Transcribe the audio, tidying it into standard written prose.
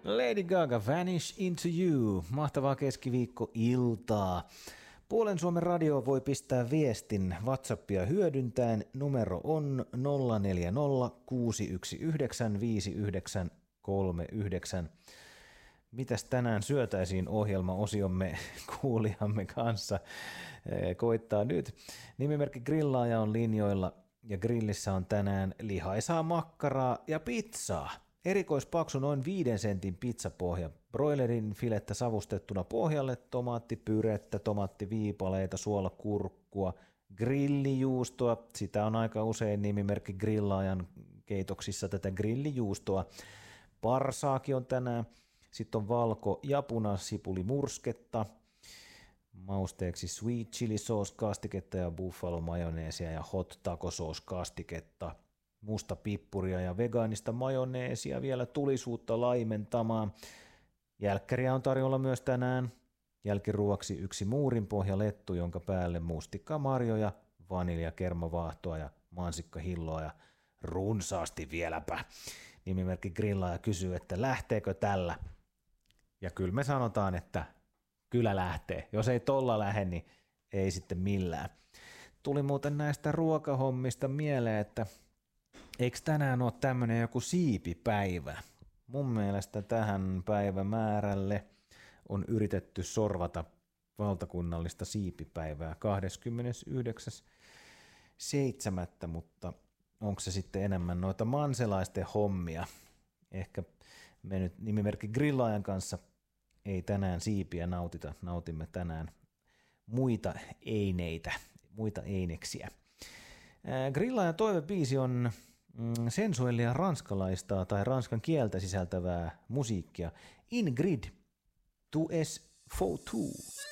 Lady Gaga, Vanish Into You. Mahtavaa keskiviikkoiltaa. Puolen Suomen radio voi pistää viestin WhatsAppia hyödyntäen. Numero on 040 619 5939. Mitäs tänään syötäisiin ohjelmaosiomme kuulijamme kanssa? Koittaa nyt. Nimimerkki Grillaaja on linjoilla ja grillissä on tänään lihaisaa makkaraa ja pizzaa. Erikoispaksu noin 5 sentin pizzapohja, broilerin filettä savustettuna pohjalle, tomaattipyrettä, tomaattiviipaleita, suolakurkkua, grillijuustoa, sitä on aika usein nimimerkki Grillaajan keitoksissa tätä grillijuustoa, parsaakin on tänään, sitten on valko- ja punasipulimursketta, mausteeksi sweet chili sauce kastiketta ja buffalo majoneesia ja hot taco sauce kastiketta, musta pippuria ja vegaanista majoneesia vielä tulisuutta laimentamaan. Jälkkäriä on tarjolla myös tänään. Jälkiruoksi 1 muurinpohjalettu, jonka päälle mustikkamarjoja, vaniljakermavaahtoa ja mansikkahilloa ja runsaasti vieläpä. Nimimerkki Grillaaja kysyy, että lähteekö tällä? Ja kyllä me sanotaan, että kyllä lähtee. Jos ei tolla lähde, niin ei sitten millään. Tuli muuten näistä ruokahommista mieleen, että eikö tänään ole tämmöinen joku siipipäivä? Mun mielestä tähän päivämäärälle on yritetty sorvata valtakunnallista siipipäivää 29.7., mutta onko se sitten enemmän noita manselaisten hommia? Ehkä me nyt nimimerkki Grillaajan kanssa ei tänään siipiä nautimme tänään muita eineitä, muita eineksiä. Grillaajan toivebiisi on sensuellia ranskalaista tai ranskan kieltä sisältävää musiikkia. Ingrid, tu es faux tout.